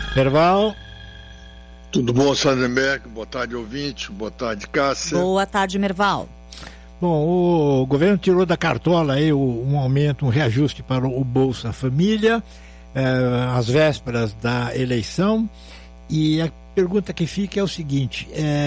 Merval. Tudo bom, Sandenberg? Boa tarde, ouvinte. Boa tarde, Cássia. Boa tarde, Merval. Bom, o governo tirou da cartola aí um aumento, um reajuste para o Bolsa Família, às vésperas da eleição. E a pergunta que fica é o seguinte: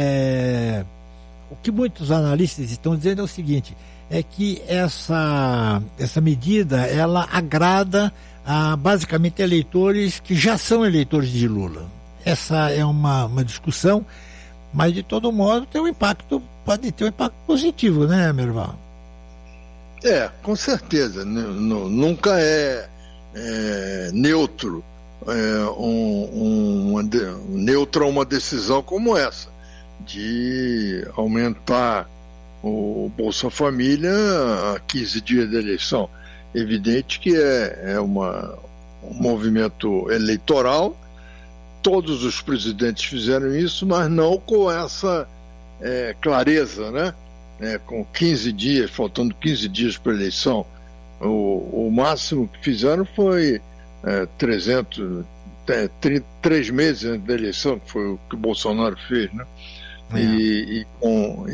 o que muitos analistas estão dizendo é o seguinte, é que essa medida, ela agrada a basicamente eleitores que já são eleitores de Lula. Essa é uma discussão, mas de todo modo pode ter um impacto positivo, né, Merval? Com certeza. Nunca é neutro. Neutra uma decisão como essa, de aumentar o Bolsa Família a 15 dias da eleição. Evidente que é um movimento eleitoral, todos os presidentes fizeram isso, mas não com essa clareza, né? Com 15 dias, faltando 15 dias para a eleição. O máximo que fizeram foi 3 meses antes da eleição, que foi o que o Bolsonaro fez, né? E com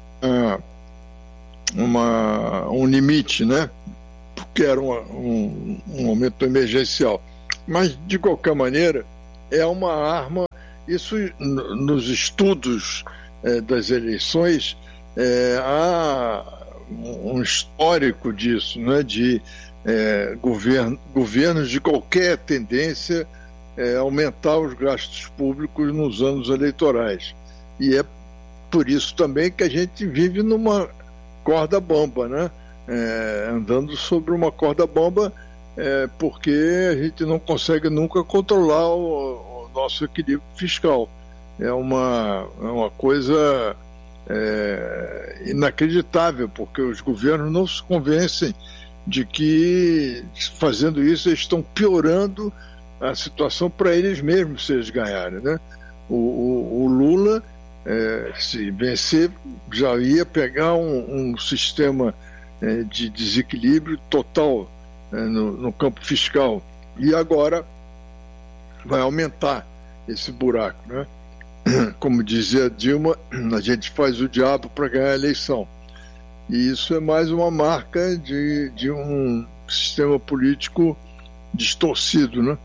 um limite, né? Porque era um aumento emergencial. Mas, de qualquer maneira, é uma arma. Isso, nos estudos das eleições, há um histórico disso, né? De governos de qualquer tendência aumentar os gastos públicos nos anos eleitorais. E é por isso também que a gente vive numa corda bamba, né? Andando sobre uma corda bamba, porque a gente não consegue nunca controlar o nosso equilíbrio fiscal. É uma coisa inacreditável, porque os governos não se convencem de que, fazendo isso, eles estão piorando a situação para eles mesmos, se eles ganharem, né? O Lula, se vencer, já ia pegar um sistema de desequilíbrio total no campo fiscal, e agora vai aumentar esse buraco, né? Como dizia Dilma, a gente faz o diabo para ganhar a eleição. E isso é mais uma marca de um sistema político distorcido, né?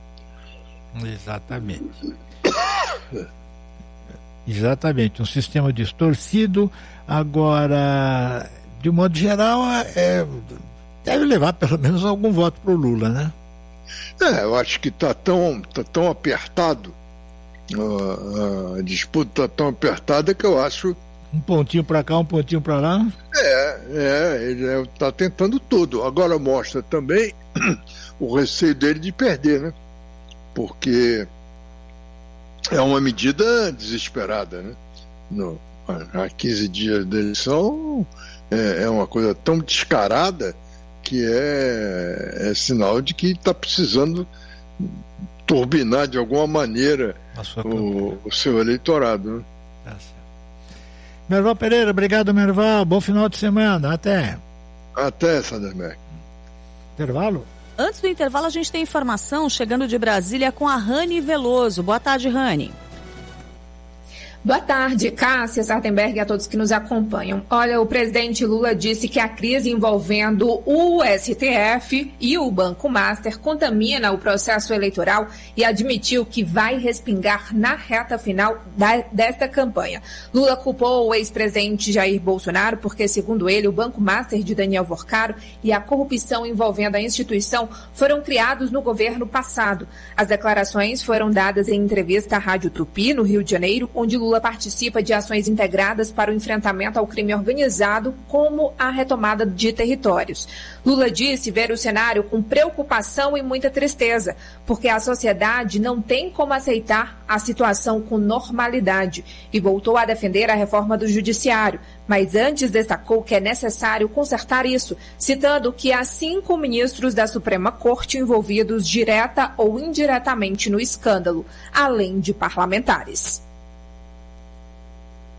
Exatamente, um sistema distorcido. Agora, de um modo geral, deve levar pelo menos algum voto para o Lula, né? Eu acho que está tão apertado, a disputa está tão apertada que eu acho... Um pontinho para cá, um pontinho para lá. Ele está tentando tudo. Agora mostra também o receio dele de perder, né? Porque é uma medida desesperada, né? Há 15 dias da eleição é uma coisa tão descarada que é sinal de que está precisando turbinar de alguma maneira o seu eleitorado, né? Merval Pereira, obrigado, Merval. Bom final de semana. Até, Sanderberg. Intervalo? Antes do intervalo, a gente tem informação chegando de Brasília com a Rani Veloso. Boa tarde, Rani. Boa tarde, Cássia, Sartenberg e a todos que nos acompanham. Olha, o presidente Lula disse que a crise envolvendo o STF e o Banco Master contamina o processo eleitoral e admitiu que vai respingar na reta final desta campanha. Lula culpou o ex-presidente Jair Bolsonaro porque, segundo ele, o Banco Master de Daniel Vorcaro e a corrupção envolvendo a instituição foram criados no governo passado. As declarações foram dadas em entrevista à Rádio Tupi, no Rio de Janeiro, onde Lula participa de ações integradas para o enfrentamento ao crime organizado, como a retomada de territórios. Lula disse ver o cenário com preocupação e muita tristeza, porque a sociedade não tem como aceitar a situação com normalidade, e voltou a defender a reforma do judiciário, mas antes destacou que é necessário consertar isso, citando que há 5 ministros da Suprema Corte envolvidos direta ou indiretamente no escândalo, além de parlamentares.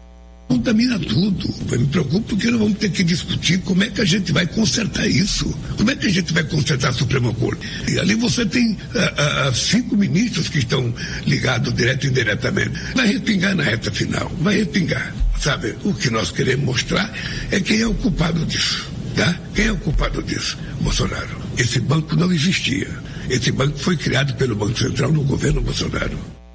Contamina tudo. Eu me preocupo porque nós vamos ter que discutir como é que a gente vai consertar isso. Como é que a gente vai consertar a Suprema Corte? E ali você tem 5 ministros que estão ligados direto e indiretamente. Vai respingar na reta final, vai respingar. Sabe, o que nós queremos mostrar é quem é o culpado disso. Tá? Quem é o culpado disso? Bolsonaro. Esse banco não existia. Esse banco foi criado pelo Banco Central no governo Bolsonaro.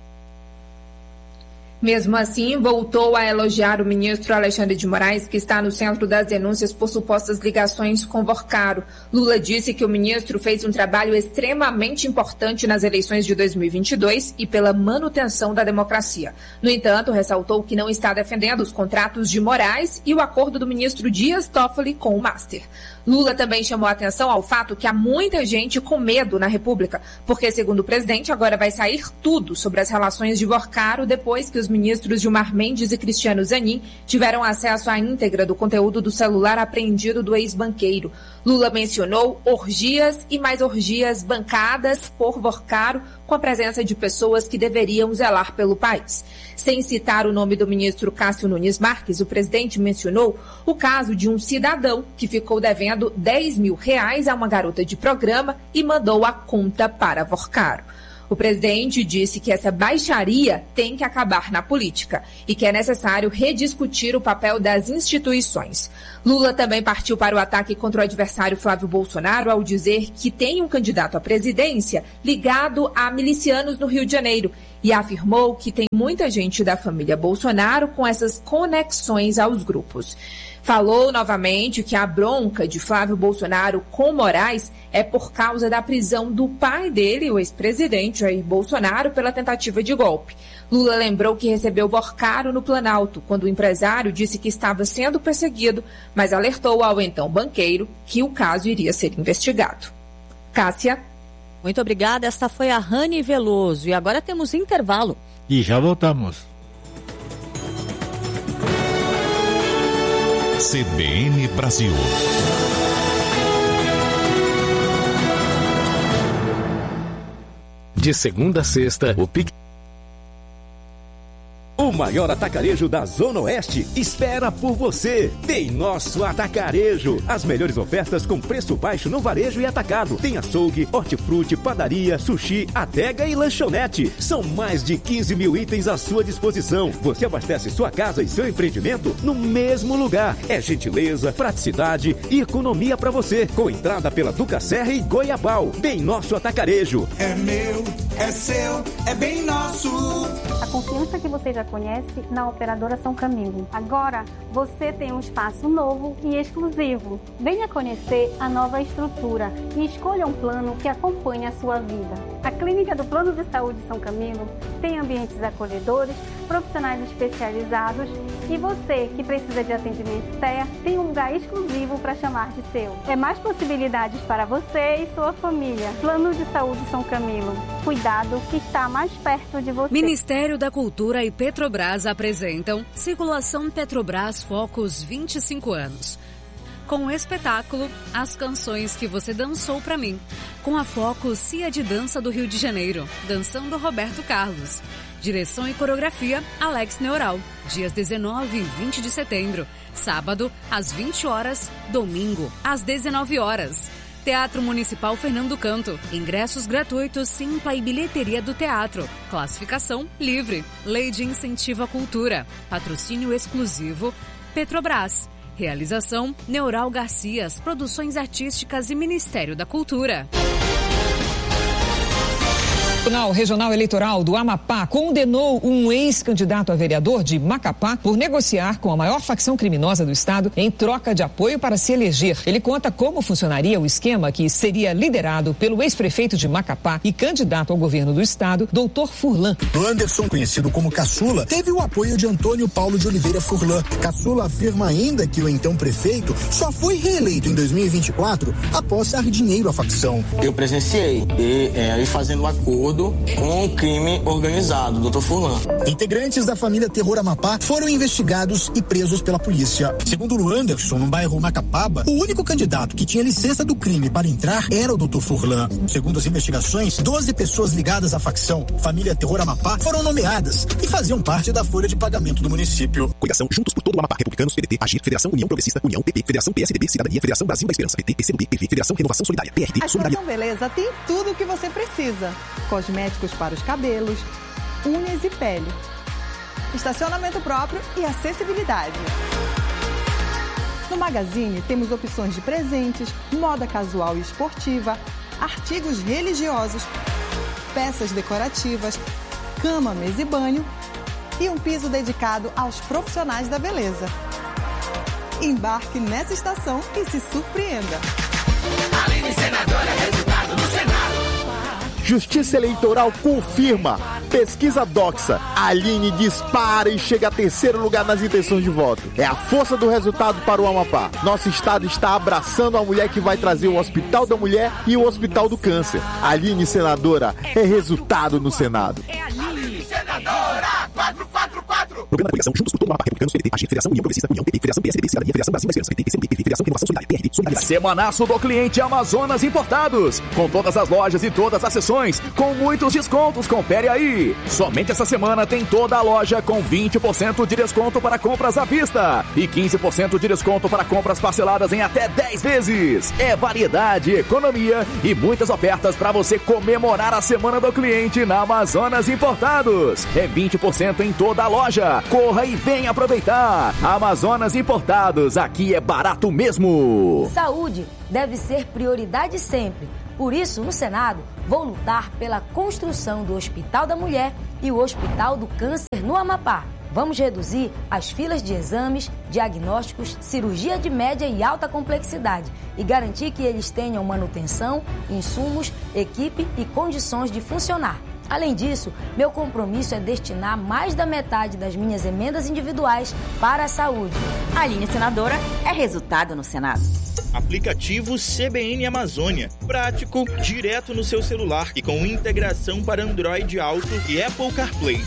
Mesmo assim, voltou a elogiar o ministro Alexandre de Moraes, que está no centro das denúncias por supostas ligações com Vorcaro. Lula disse que o ministro fez um trabalho extremamente importante nas eleições de 2022 e pela manutenção da democracia. No entanto, ressaltou que não está defendendo os contratos de Moraes e o acordo do ministro Dias Toffoli com o Master. Lula também chamou a atenção ao fato que há muita gente com medo na República, porque, segundo o presidente, agora vai sair tudo sobre as relações de Vorcaro depois que os ministros Gilmar Mendes e Cristiano Zanin tiveram acesso à íntegra do conteúdo do celular apreendido do ex-banqueiro. Lula mencionou orgias e mais orgias bancadas por Vorcaro, com a presença de pessoas que deveriam zelar pelo país. Sem citar o nome do ministro Cássio Nunes Marques, o presidente mencionou o caso de um cidadão que ficou devendo R$10 mil a uma garota de programa e mandou a conta para Vorcaro. O presidente disse que essa baixaria tem que acabar na política e que é necessário rediscutir o papel das instituições. Lula também partiu para o ataque contra o adversário Flávio Bolsonaro ao dizer que tem um candidato à presidência ligado a milicianos no Rio de Janeiro e afirmou que tem muita gente da família Bolsonaro com essas conexões aos grupos. Falou novamente que a bronca de Flávio Bolsonaro com Moraes é por causa da prisão do pai dele, o ex-presidente Jair Bolsonaro, pela tentativa de golpe. Lula lembrou que recebeu Vorcaro no Planalto, quando o empresário disse que estava sendo perseguido, mas alertou ao então banqueiro que o caso iria ser investigado. Cássia. Muito obrigada. Esta foi a Rani Veloso. E agora temos intervalo. E já voltamos. CBN Brasil. De segunda a sexta, o maior atacarejo da Zona Oeste espera por você. Tem Nosso Atacarejo. As melhores ofertas com preço baixo no varejo e atacado. Tem açougue, hortifruti, padaria, sushi, adega e lanchonete. São mais de 15 mil itens à sua disposição. Você abastece sua casa e seu empreendimento no mesmo lugar. É gentileza, praticidade e economia para você. Com entrada pela Duca Serra e Goiabal. Bem Nosso Atacarejo. É meu, é seu, é bem nosso. A confiança que você já conhece na operadora São Camilo. Agora você tem um espaço novo e exclusivo. Venha conhecer a nova estrutura e escolha um plano que acompanhe a sua vida. A Clínica do Plano de Saúde São Camilo tem ambientes acolhedores, profissionais especializados e você que precisa de atendimento TEA tem um lugar exclusivo para chamar de seu. É mais possibilidades para você e sua família. Plano de Saúde São Camilo. Cuidado que está mais perto de você. Ministério da Cultura e Petrobras apresentam Circulação Petrobras Focus 25 anos. Com o espetáculo As Canções que Você Dançou Pra Mim, com a Focus Cia de Dança do Rio de Janeiro, dançando Roberto Carlos. Direção e coreografia Alex Neural, dias 19 e 20 de setembro, sábado às 20 horas, domingo às 19 horas. Teatro Municipal Fernando Canto. Ingressos gratuitos, Simpla e bilheteria do teatro. Classificação livre. Lei de Incentivo à Cultura. Patrocínio exclusivo Petrobras. Realização Neural Garcias, Produções Artísticas e Ministério da Cultura. O Tribunal Regional Eleitoral do Amapá condenou um ex-candidato a vereador de Macapá por negociar com a maior facção criminosa do estado em troca de apoio para se eleger. Ele conta como funcionaria o esquema que seria liderado pelo ex-prefeito de Macapá e candidato ao governo do estado, Dr. Furlan. Anderson, conhecido como Caçula, teve o apoio de Antônio Paulo de Oliveira Furlan. Caçula afirma ainda que o então prefeito só foi reeleito em 2024 após dar dinheiro à facção. Eu presenciei e fazendo um acordo acordo com o crime organizado, Dr. Furlan. Integrantes da família Terror Amapá foram investigados e presos pela polícia. Segundo o Anderson, no bairro Macapaba, o único candidato que tinha licença do crime para entrar era o Dr. Furlan. Segundo as investigações, 12 pessoas ligadas à facção família Terror Amapá foram nomeadas e faziam parte da folha de pagamento do município. Coligação Juntos por Todo o Amapá, Republicanos, PDT, AGIR, Federação União Progressista, União, PP, Federação PSDB, Cidadania, Federação Brasil da Esperança, PT, PCdoB, PV, Federação Renovação Solidária, PRD, A Estação Beleza tem tudo o que você precisa. Cosméticos para os cabelos, unhas e pele. Estacionamento próprio e acessibilidade. No Magazine temos opções de presentes, moda casual e esportiva, artigos religiosos, peças decorativas, cama, mesa e banho e um piso dedicado aos profissionais da beleza. Embarque nessa estação e se surpreenda. Aline Senadora, resultado no Senado. Justiça Eleitoral confirma. Pesquisa Doxa. Aline dispara e chega a terceiro lugar nas intenções de voto. É a força do resultado para o Amapá. Nosso estado está abraçando a mulher que vai trazer o Hospital da Mulher e o Hospital do Câncer. Aline Senadora é resultado no Senado. É Aline Senadora 444. Programa da Coligação Juntos por Todo o Amapá, Republicanos, PDT, AGIR, Federação União Progressista, União, PP, Federação PSDB, Cidadania, Federação Brasil da Esperança, PT, PCdoB, PV, Federação Renovação Solidária, PRD, Solidariedade. Semanaço do Cliente Amazonas Importados. Com todas as lojas e todas as seções, com muitos descontos. Confere aí. Somente essa semana tem toda a loja com 20% de desconto para compras à vista e 15% de desconto para compras parceladas em até 10 vezes. É variedade, economia e muitas ofertas para você comemorar a Semana do Cliente na Amazonas Importados. É 20% em toda a loja. Corra e vem aproveitar. Amazonas Importados, aqui é barato mesmo. Saúde deve ser prioridade sempre. Por isso, no Senado, vou lutar pela construção do Hospital da Mulher e o Hospital do Câncer no Amapá. Vamos reduzir as filas de exames, diagnósticos, cirurgia de média e alta complexidade e garantir que eles tenham manutenção, insumos, equipe e condições de funcionar. Além disso, meu compromisso é destinar mais da metade das minhas emendas individuais para a saúde. Aline Senadora é resultado no Senado. Aplicativo CBN Amazônia. Prático, direto no seu celular e com integração para Android Auto e Apple CarPlay.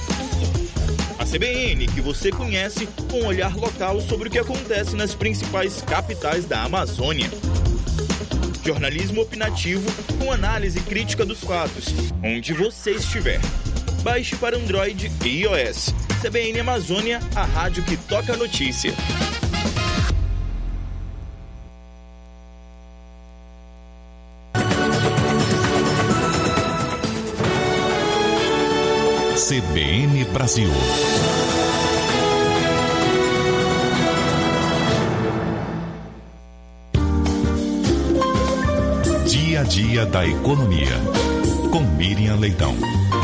A CBN, que você conhece, com um olhar local sobre o que acontece nas principais capitais da Amazônia. Jornalismo opinativo com análise crítica dos fatos, onde você estiver. Baixe para Android e iOS. CBN Amazônia, a rádio que toca a notícia. CBN Brasil. Dia a dia da economia, com Miriam Leitão.